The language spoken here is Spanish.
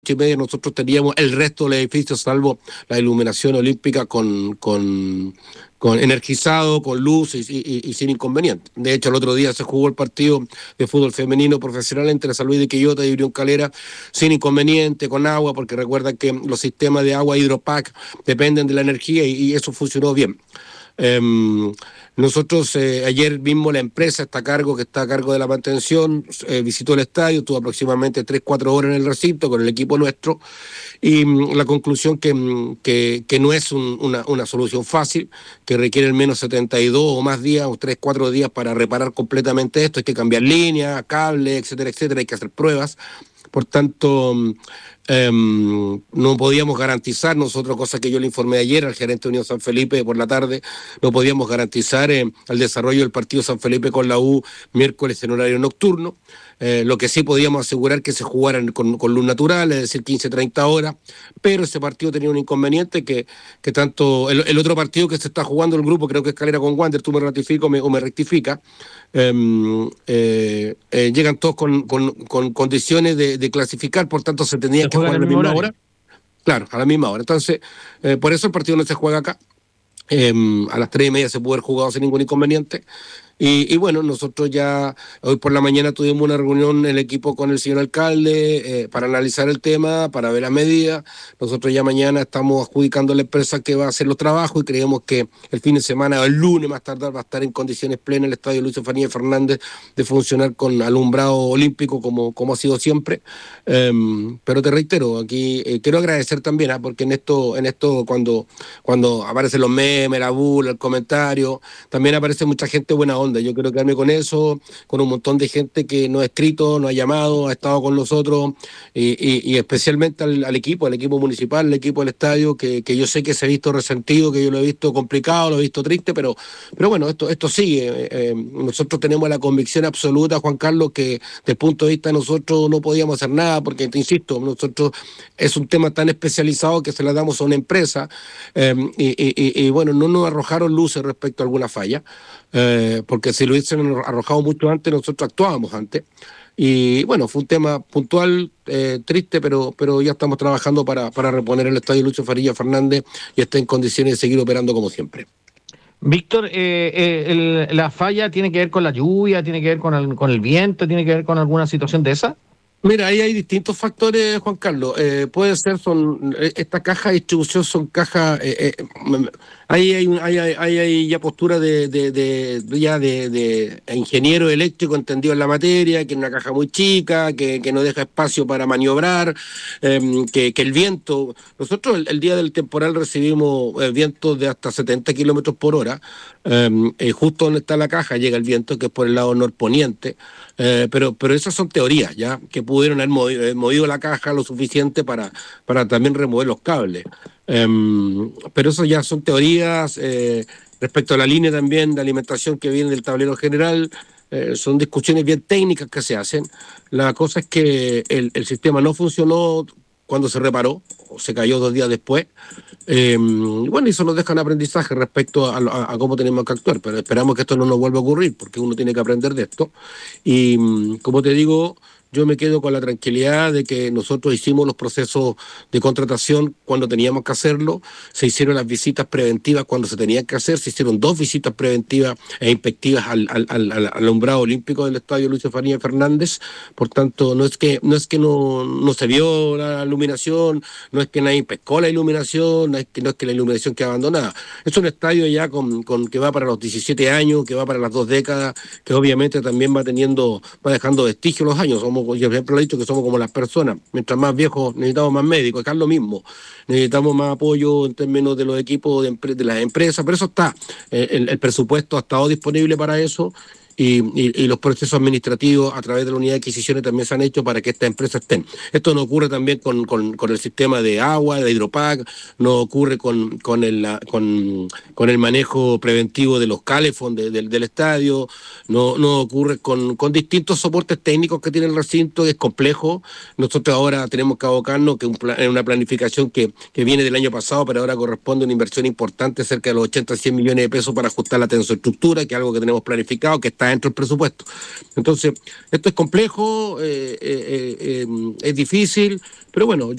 y media nosotros teníamos el resto del edificio, salvo la iluminación olímpica con energizado, con luz y sin inconveniente. De hecho, el otro día se jugó el partido de fútbol femenino profesional entre San Luis de Quillota y Unión Calera sin inconveniente, con agua, porque recuerdan que los sistemas de agua Hidropac dependen de la energía y eso funcionó bien. Nosotros ayer mismo la empresa que está a cargo de la mantención, visitó el estadio, estuvo aproximadamente 3-4 horas en el recinto con el equipo nuestro y la conclusión que no es una solución fácil, que requiere al menos 72 o más días o 3-4 días para reparar completamente esto. Hay que cambiar líneas, cables, etcétera, etcétera, hay que hacer pruebas. Por tanto, no podíamos garantizar nosotros, cosa que yo le informé ayer al gerente de Unión San Felipe por la tarde, no podíamos garantizar el desarrollo del partido San Felipe con la U miércoles en horario nocturno. Lo que sí podíamos asegurar que se jugaran con luz natural, es decir, 15-30 horas, pero ese partido tenía un inconveniente que tanto el otro partido que se está jugando el grupo, creo que es Calera con Wander, tú me ratificas o me rectificas, llegan todos con condiciones de clasificar, por tanto se tendría que jugar a la misma hora. Claro, a la misma hora. Entonces, por eso el partido no se juega acá. A las 3:30 se pudo haber jugado sin ningún inconveniente. Y bueno, nosotros ya hoy por la mañana tuvimos una reunión el equipo con el señor alcalde para analizar el tema, para ver las medidas. Nosotros ya mañana estamos adjudicando a la empresa que va a hacer los trabajos y creemos que el fin de semana o el lunes más tardar va a estar en condiciones plenas el estadio Luis Estefanía Fernández de funcionar con alumbrado olímpico como ha sido siempre. Pero te reitero, aquí quiero agradecer también, porque en esto cuando aparecen los memes, la burla, el comentario, también aparece mucha gente buena onda. Yo quiero quedarme con eso, con un montón de gente que nos ha escrito, nos ha llamado, ha estado con nosotros y especialmente al equipo municipal, al equipo del estadio, que yo sé que se ha visto resentido, que yo lo he visto complicado, lo he visto triste, pero bueno, esto sigue. Nosotros tenemos la convicción absoluta, Juan Carlos, que desde el punto de vista de nosotros no podíamos hacer nada, porque te insisto, nosotros es un tema tan especializado que se la damos a una empresa y bueno, no nos arrojaron luces respecto a alguna falla. Porque si lo hubiesen arrojado mucho antes, nosotros actuábamos antes. Y bueno, fue un tema puntual, triste, pero ya estamos trabajando para reponer el estadio Lucho Farilla Fernández y está en condiciones de seguir operando como siempre. Víctor, ¿la falla tiene que ver con la lluvia, tiene que ver con el viento, tiene que ver con alguna situación de esa? Mira, ahí hay distintos factores, Juan Carlos. Puede ser, esta caja de distribución son cajas, ahí hay ya postura de ingeniero eléctrico entendido en la materia, que es una caja muy chica, que no deja espacio para maniobrar, que el viento, nosotros el día del temporal recibimos vientos de hasta 70 kilómetros por hora, justo donde está la caja llega el viento, que es por el lado norponiente. Pero esas son teorías, ¿ya? Que pudieron haber movido la caja lo suficiente para también remover los cables. Pero eso ya son teorías. Respecto a la línea también de alimentación que viene del tablero general, son discusiones bien técnicas que se hacen. La cosa es que el sistema no funcionó cuando se reparó, o se cayó 2 días después. Bueno, eso nos deja un aprendizaje respecto a cómo tenemos que actuar, pero esperamos que esto no nos vuelva a ocurrir, porque uno tiene que aprender de esto. Y como te digo, yo me quedo con la tranquilidad de que nosotros hicimos los procesos de contratación cuando teníamos que hacerlo, se hicieron las visitas preventivas cuando se tenían que hacer, se hicieron 2 visitas preventivas e inspectivas al alumbrado olímpico del estadio Luis Estefanía Fernández. Por tanto, no es que no se vio la iluminación, no es que nadie pescó la iluminación, no es que la iluminación quede abandonada. Es un estadio ya con que va para los 17 años, que va para las 2 décadas, que obviamente también va dejando vestigios los años. Yo siempre lo he dicho que somos como las personas, mientras más viejos necesitamos más médicos, acá es lo mismo, necesitamos más apoyo en términos de los equipos de las empresas, pero eso está, el presupuesto ha estado disponible para eso. Y los procesos administrativos a través de la unidad de adquisiciones también se han hecho para que estas empresas estén. Esto no ocurre también con el sistema de agua, de Hidropac, no ocurre con el manejo preventivo de los calefón del estadio, no ocurre con distintos soportes técnicos que tiene el recinto, que es complejo. Nosotros ahora tenemos que abocarnos en una planificación que viene del año pasado, pero ahora corresponde a una inversión importante, cerca de los 80-100 millones de pesos para ajustar la tensoestructura, que es algo que tenemos planificado, que está dentro del presupuesto. Entonces, esto es complejo, es difícil, Pero bueno,